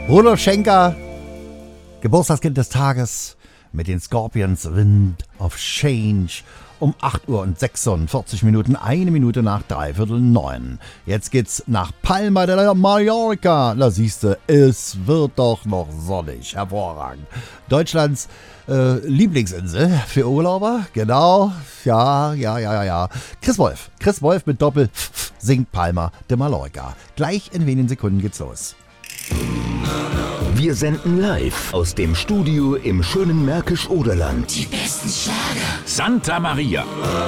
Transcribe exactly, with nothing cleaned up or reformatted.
Rudolf Schenker, Geburtstagskind des Tages mit den Scorpions, Wind of Change. Um acht Uhr und sechsundvierzig Minuten, eine Minute nach dreiviertel neun. Jetzt geht's nach Palma de Mallorca. Da siehste, es wird doch noch sonnig. Hervorragend. Deutschlands äh, Lieblingsinsel für Urlauber. Genau. Ja, ja, ja, ja, ja. Chris Wolf. Chris Wolf mit Doppel singt Palma de Mallorca. Gleich in wenigen Sekunden geht's los. Wir senden live aus dem Studio im schönen Märkisch-Oderland. Die besten Schlager. Santa Maria.